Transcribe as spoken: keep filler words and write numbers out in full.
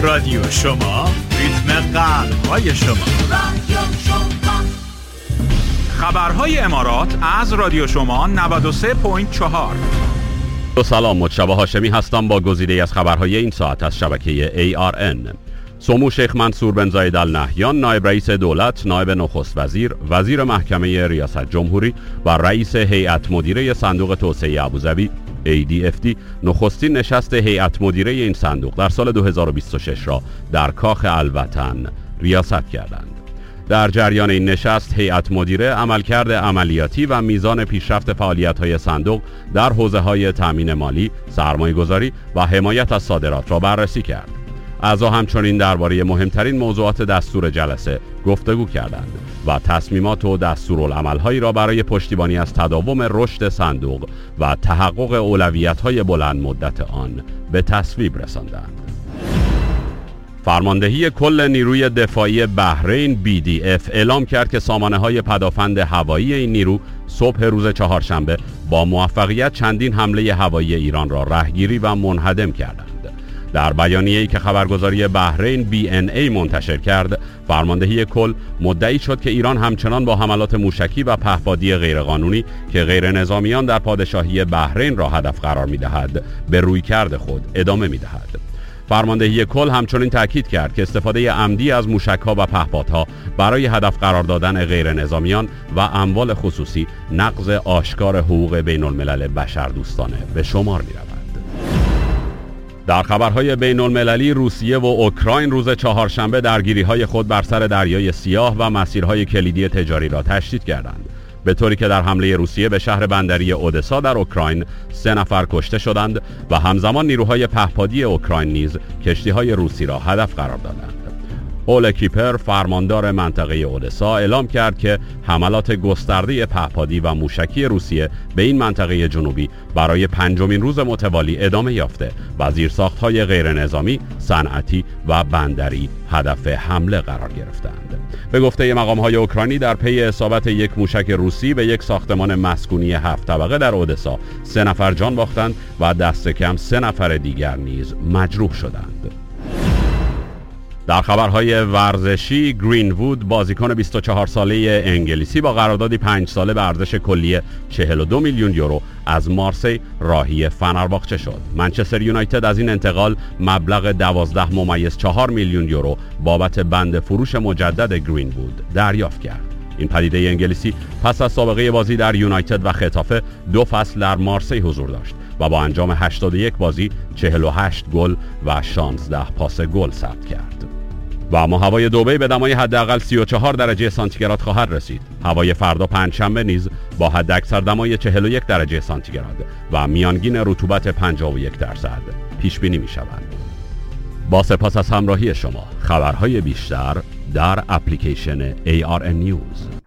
رادیو شما، ریتم قلب‌های شما. رادیو شما. خبرهای امارات از رادیو شما نود و سه ممیز چهار. سلام، مجتبی هاشمی هستم با گزیده‌ای از خبرهای این ساعت از شبکه ای آر ان. سمو شیخ منصور بن زاید ال نهیان، نایب رئیس دولت، نایب نخست وزیر، وزیر محکمه ریاست جمهوری و رئیس هیئت مدیره صندوق توسعه ابوظبی ای دی اف دی نخستین نشست هیئت مدیره این صندوق در سال دو هزار و بیست و شش را در کاخ الوطن ریاست کردند. در جریان این نشست هیئت مدیره عملکرد عملیاتی و میزان پیشرفت فعالیت‌های صندوق در حوزه‌های تامین مالی، سرمایه‌گذاری و حمایت از صادرات را بررسی کرد. اعضا همچنین درباره مهمترین موضوعات دستور جلسه گفتگو کردند و تصمیمات و دستورالعمل‌هایی را برای پشتیبانی از تداوم رشد صندوق و تحقق اولویت‌های بلند مدت آن به تصویب رساندند. فرماندهی کل نیروی دفاعی بحرین بی دی اف اعلام کرد که سامانه‌های پدافند هوایی این نیرو صبح روز چهارشنبه با موفقیت چندین حمله هوایی ایران را رهگیری و منهدم کردند. در بیانیه‌ای که خبرگزاری بحرین بی ان ای منتشر کرد، فرماندهی کل مدعی شد که ایران همچنان با حملات موشکی و پهپادی غیرقانونی که غیر نظامیان در پادشاهی بحرین را هدف قرار می‌دهد، به رویکرد خود ادامه می‌دهد. فرماندهی کل همچنین تاکید کرد که استفاده عمدی از موشک‌ها و پهپادها برای هدف قرار دادن غیر نظامیان و اموال خصوصی نقض آشکار حقوق بین الملل بشردوستانه به شمار می‌رود. در خبرهای بین المللی، روسیه و اوکراین روز چهارشنبه درگیری‌های خود بر سر دریای سیاه و مسیرهای کلیدی تجاری را تشدید کردند، به طوری که در حمله روسیه به شهر بندری اودسا در اوکراین سه نفر کشته شدند و همزمان نیروهای پهپادی اوکراین نیز کشتی‌های روسی را هدف قرار دادند. اول کیپر، فرماندار منطقه اودسا، اعلام کرد که حملات گسترده پهپادی و موشکی روسیه به این منطقه جنوبی برای پنجمین روز متوالی ادامه یافته و زیرساخت‌های غیرنظامی، صنعتی و بندری هدف حمله قرار گرفتند. به گفته مقام‌های اوکراینی، در پی اصابت یک موشک روسی به یک ساختمان مسکونی هفت طبقه در اودسا، سه نفر جان باختند و دست کم سه نفر دیگر نیز مجروح شدند. در خبرهای ورزشی، گرین وود، بازیکن بیست و چهار ساله انگلیسی با قراردادی پنج ساله به ارزش کلی چهل و دو میلیون یورو از مارسی راهی فنرباغچه شد. منچستر یونایتد از این انتقال مبلغ دوازده ممیز چهار میلیون یورو بابت بند فروش مجدد گرین وود دریافت کرد. این پدیده انگلیسی پس از سابقه بازی در یونایتد و خطافه دو فصل در مارسی حضور داشت و با انجام هشتاد و یک بازی چهل و هشت گل و شانزده پاس گل ثبت کرد. و اما هوای دبی به دمای حداقل سی و چهار درجه سانتیگراد خواهد رسید. هوای فردا پنجشنبه نیز با حداکثر دمای چهل و یک درجه سانتیگراد و میانگین رطوبت پنجاه و یک درصد پیش بینی می شود. با سپاس از همراهی شما. خبرهای بیشتر در اپلیکیشن ای آر ان نیوز.